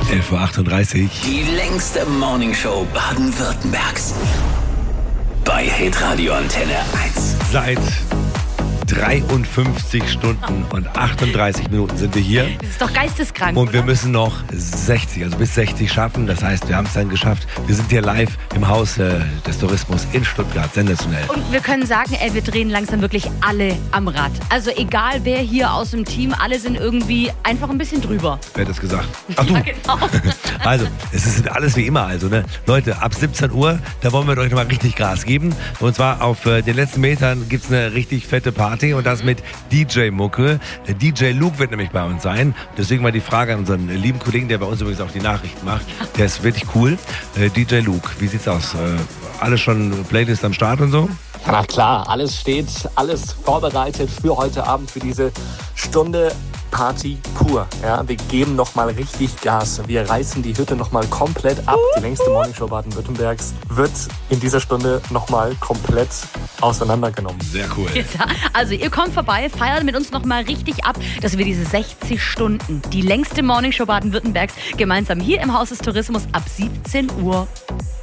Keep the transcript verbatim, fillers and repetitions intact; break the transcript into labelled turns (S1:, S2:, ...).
S1: elf Uhr achtunddreißig.
S2: Die längste Morningshow Baden-Württembergs. Bei Hitradio Antenne eins.
S1: Seit dreiundfünfzig Stunden und achtunddreißig Minuten sind wir hier.
S3: Das ist doch geisteskrank,
S1: Und wir
S3: oder?
S1: müssen noch sechzig, also bis sechzig schaffen. Das heißt, wir haben es dann geschafft. Wir sind hier live im Haus äh, des Tourismus in Stuttgart. Sensationell.
S3: Und wir können sagen, ey, wir drehen langsam wirklich alle am Rad. Also egal wer hier aus dem Team, alle sind irgendwie einfach ein bisschen drüber.
S1: Wer hat das gesagt? Ach du.
S3: Ja, genau.
S1: Also, es ist alles wie immer. Also, ne? Leute, ab siebzehn Uhr, da wollen wir euch nochmal richtig Gas geben. Und zwar auf äh, den letzten Metern gibt es eine richtig fette Party. Und das mit D J-Mucke. Der D J Luke wird nämlich bei uns sein. Deswegen mal die Frage an unseren lieben Kollegen, der bei uns übrigens auch die Nachrichten macht. Der ist wirklich cool. Äh, D J Luke, wie sieht's aus? Äh, alles schon Playlist am Start und so?
S4: Ja, na klar, alles steht, alles vorbereitet für heute Abend, für diese Stunde Party pur. Ja, wir geben nochmal richtig Gas. Wir reißen die Hütte nochmal komplett ab. Die längste Morningshow Baden-Württembergs wird in dieser Stunde nochmal komplett auseinandergenommen.
S1: Sehr cool.
S3: Ja, also ihr kommt vorbei, feiert mit uns nochmal richtig ab, dass wir diese sechzig Stunden, die längste Morningshow Baden-Württembergs, gemeinsam hier im Haus des Tourismus ab siebzehn Uhr